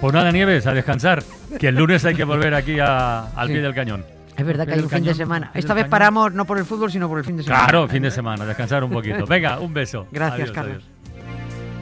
Pues nada, Nieves, a descansar, que el lunes hay que volver aquí al pie del cañón. Es verdad que hay un fin de semana. Esta vez paramos no por el fútbol, sino por el fin de semana. Claro, fin de semana, descansar un poquito. Venga, un beso. Gracias, Adiós, Carlos. adiós.